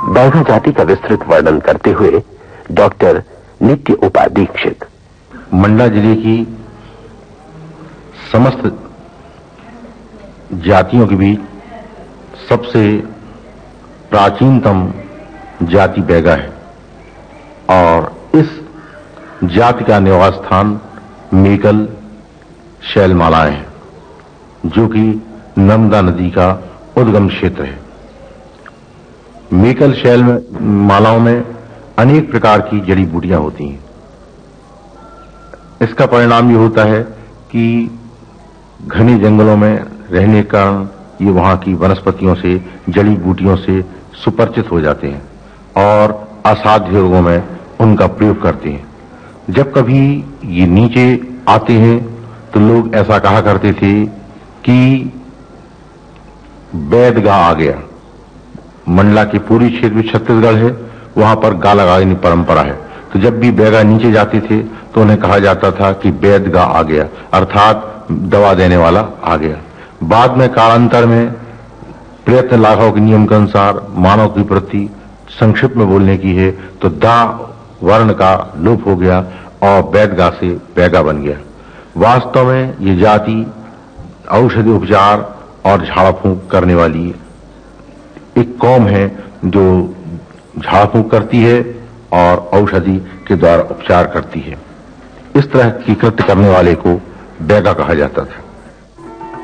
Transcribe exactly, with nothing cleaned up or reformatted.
बैगा जाति का विस्तृत वर्णन करते हुए डॉक्टर नित्य उपादीक्षित। मंडला जिले की समस्त जातियों के बीच सबसे प्राचीनतम जाति बैगा है और इस जाति का निवास स्थान मेकल शैलमालाएं है, जो कि नर्मदा नदी का उद्गम क्षेत्र है। मेकल शैल मालाओं में अनेक प्रकार की जड़ी बूटियां होती हैं। इसका परिणाम ये होता है कि घने जंगलों में रहने के कारण ये वहां की वनस्पतियों से, जड़ी बूटियों से सुपरिचित हो जाते हैं और असाध्य रोगों में उनका प्रयोग करते हैं। जब कभी ये नीचे आते हैं तो लोग ऐसा कहा करते थे कि बैदगा आ गया। मंडला के पूर्वी क्षेत्र में छत्तीसगढ़ है, वहां पर गा लगाने की परंपरा है। तो जब भी बैगा नीचे जाते थे तो उन्हें कहा जाता था कि बैदगा आ गया, अर्थात दवा देने वाला आ गया। बाद में कालांतर में प्रयत्न लाघव के नियम के अनुसार मानव की प्रति संक्षिप्त में बोलने की है तो दा वर्ण का लोप हो गया और बैदगा से बैगा बन गया। वास्तव में ये जाति औषधि उपचार और झाड़ फूंक करने वाली एक कौम है जो झाड़ फूंक करती है और औषधि के द्वारा उपचार करती है। इस तरह की कृत्य करने वाले को बैगा कहा जाता था।